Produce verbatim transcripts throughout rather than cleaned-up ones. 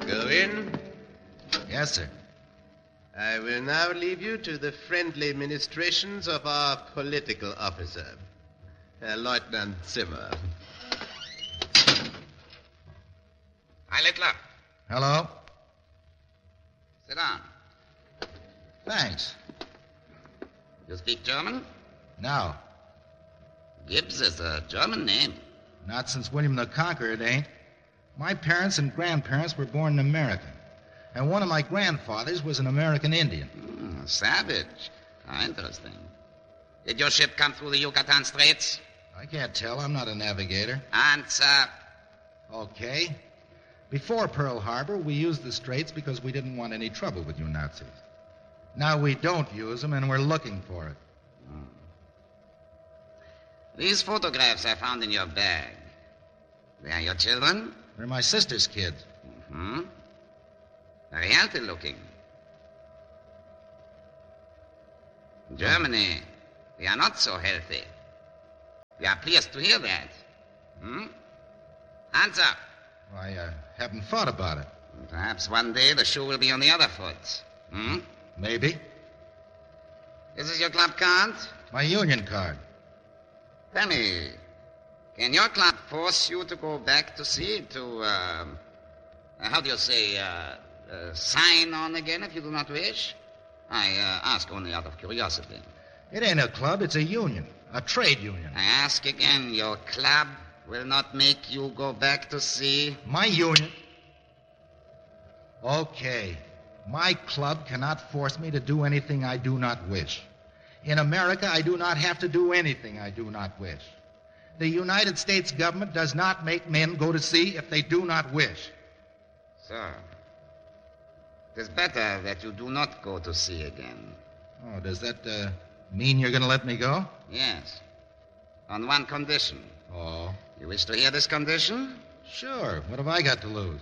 Go in. Yes, sir. I will now leave you to the friendly ministrations of our political officer, Herr Lieutenant Zimmer. Hi, Littler. Hello? Sit down. Thanks. You speak German? No. Gibbs is a German name. Not since William the Conqueror, it ain't. My parents and grandparents were born in America. And one of my grandfathers was an American Indian. Hmm, savage. Ah, interesting. Did your ship come through the Yucatan Straits? I can't tell. I'm not a navigator. Answer. Okay. Before Pearl Harbor, we used the Straits because we didn't want any trouble with you Nazis. Now we don't use them, and we're looking for it. Hmm. These photographs I found in your bag. They are your children? They're my sister's kids. Mm-hmm. Very healthy looking. In Germany, they are not so healthy. We are pleased to hear that. Hmm? Answer. I uh, haven't thought about it. Perhaps one day the shoe will be on the other foot. Hmm? Maybe. This is your club card? My union card. Tell me, can your club force you to go back to sea to, uh, how do you say, uh, uh, sign on again if you do not wish? I uh, ask only out of curiosity. It ain't a club, it's a union. A trade union. I ask again, your club will not make you go back to sea? My union? Okay. My club cannot force me to do anything I do not wish. In America, I do not have to do anything I do not wish. The United States government does not make men go to sea if they do not wish. Sir, it is better that you do not go to sea again. Oh, does that uh, mean you're going to let me go? Yes. On one condition. Oh. You wish to hear this condition? Sure. What have I got to lose?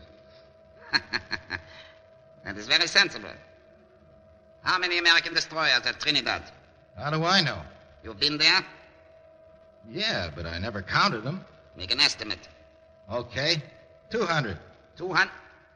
That is very sensible. How many American destroyers at Trinidad? How do I know? You've been there? Yeah, but I never counted them. Make an estimate. Okay. Two hundred. Two hundred?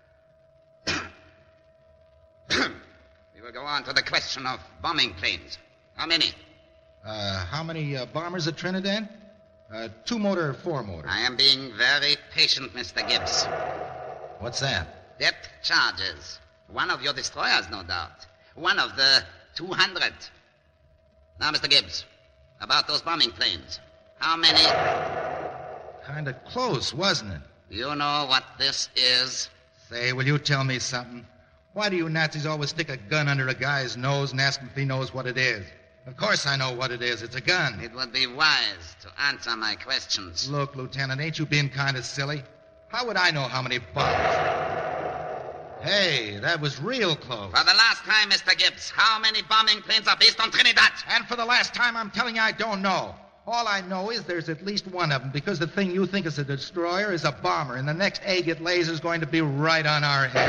We will go on to the question of bombing planes. How many? Uh, how many uh, bombers at Trinidad? Uh, two motor or four motor? I am being very patient, Mister Gibbs. What's that? Depth charges. One of your destroyers, no doubt. One of the two hundred. Now, Mister Gibbs, about those bombing planes. How many? Kind of close, wasn't it? You know what this is? Say, will you tell me something? Why do you Nazis always stick a gun under a guy's nose and ask him if he knows what it is? Of course I know what it is. It's a gun. It would be wise to answer my questions. Look, Lieutenant, ain't you being kind of silly? How would I know how many bombs? Hey, that was real close. For the last time, Mister Gibbs, how many bombing planes are based on Trinidad? And for the last time, I'm telling you I don't know. All I know is there's at least one of them, because the thing you think is a destroyer is a bomber, and the next egg it lays is going to be right on our head.